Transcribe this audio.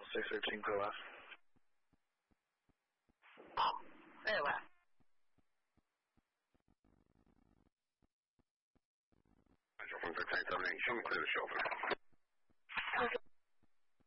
613 pruebas. Very well. Contact information, clear the shelter. Okay.